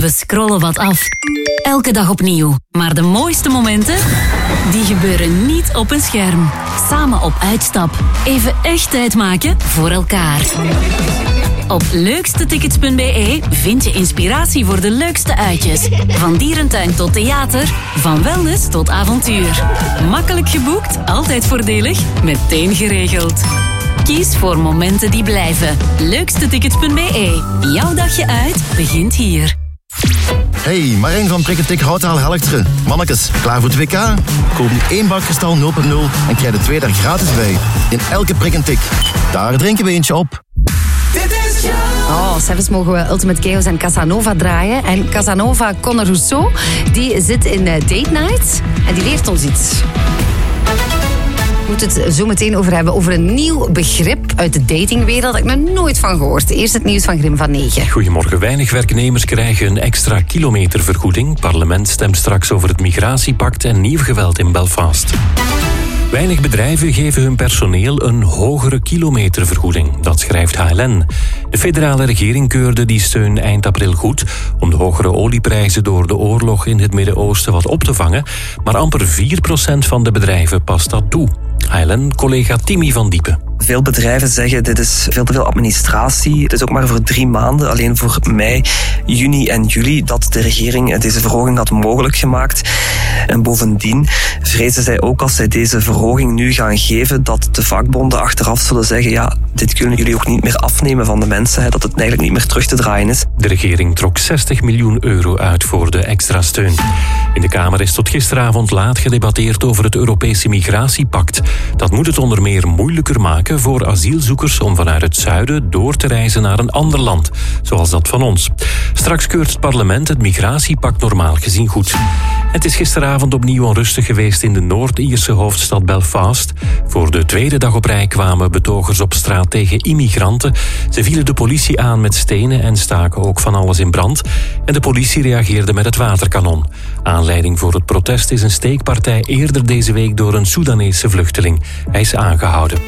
We scrollen wat af. Elke dag opnieuw. Maar de mooiste momenten, die gebeuren niet op een scherm. Samen op uitstap. Even echt tijd maken voor elkaar. Op leukstetickets.be vind je inspiratie voor de leukste uitjes. Van dierentuin tot theater, van wellness tot avontuur. Makkelijk geboekt, altijd voordelig, meteen geregeld. Kies voor momenten die blijven. Leukstetickets.be. Jouw dagje uit begint hier. Hey, Marijn van Prikketik Houtaal Helchteren. Mannekes, klaar voor het WK? Koop nu 1 bak kristal 0.0 en krijg de 2 daar gratis bij. In elke prik en tik. Daar drinken we eentje op. Oh, zelfs mogen we Ultimate Chaos en Casanova draaien. En Casanova Conor Rousseau, die zit in Date Night en die leert ons iets. We moeten het zo meteen over hebben over een nieuw begrip uit de datingwereld. Daar heb ik nog nooit van gehoord. Eerst het nieuws van Grim van 9. Goedemorgen. Weinig werknemers krijgen een extra kilometervergoeding. Het parlement stemt straks over het migratiepact en nieuw geweld in Belfast. Weinig bedrijven geven hun personeel een hogere kilometervergoeding. Dat schrijft HLN. De federale regering keurde die steun eind april goed om de hogere olieprijzen door de oorlog in het Midden-Oosten wat op te vangen. Maar amper 4% van de bedrijven past dat toe. HLN-collega Timmy van Diepen. Veel bedrijven zeggen dit is veel te veel administratie. Het is ook maar voor 3 maanden, alleen voor mei, juni en juli, dat de regering deze verhoging had mogelijk gemaakt. En bovendien vrezen zij ook als zij deze verhoging nu gaan geven, dat de vakbonden achteraf zullen zeggen, ja, dit kunnen jullie ook niet meer afnemen van de mensen, dat het eigenlijk niet meer terug te draaien is. De regering trok 60 miljoen euro uit voor de extra steun. In de Kamer is tot gisteravond laat gedebatteerd over het Europese migratiepact. Dat moet het onder meer moeilijker maken voor asielzoekers om vanuit het zuiden door te reizen naar een ander land, zoals dat van ons. Straks keurt het parlement het migratiepact normaal gezien goed. Het is gisteravond opnieuw onrustig geweest in de Noord-Ierse hoofdstad Belfast. Voor de 2e dag op rij kwamen betogers op straat tegen immigranten. Ze vielen de politie aan met stenen en staken ook van alles in brand. En de politie reageerde met het waterkanon. Aanleiding voor het protest is een steekpartij eerder deze week door een Soedanese vluchteling. Hij is aangehouden.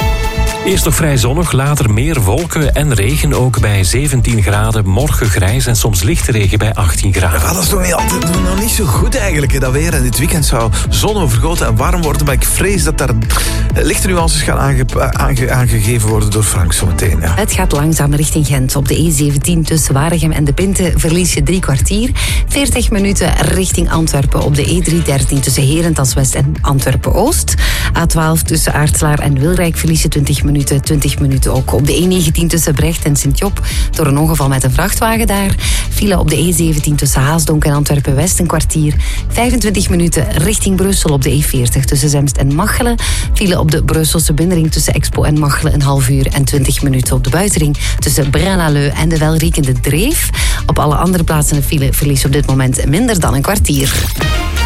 Eerst nog vrij zonnig, later meer wolken en regen, ook bij 17 graden. Morgen grijs en soms lichte regen bij 18 graden. Ja, dat is nog niet zo goed eigenlijk, dat weer. En dit weekend zou zonovergoten en warm worden, maar ik vrees dat daar lichte nuances gaan aangegeven worden door Frank zometeen. Ja. Het gaat langzaam richting Gent. Op de E17 tussen Waregem en De Pinte verlies je 3 kwartier. 40 minuten richting Antwerpen op de E313 tussen Herentals West en Antwerpen-Oost. A12 tussen Aartslaar en Wilrijk verlies je 20 minuten ook. Op de E19 tussen Brecht en Sint-Job door een ongeval met een vrachtwagen daar. File op de E17 tussen Haasdonk en Antwerpen-West een kwartier. 25 minuten richting Brussel op de E40 tussen Zemst en Machelen. File op de Brusselse binnenring tussen Expo en Machelen een half uur en 20 minuten op de buitenring tussen Braine-l'Alleud en de welriekende Dreef. Op alle andere plaatsen een file verlies op dit moment minder dan een kwartier.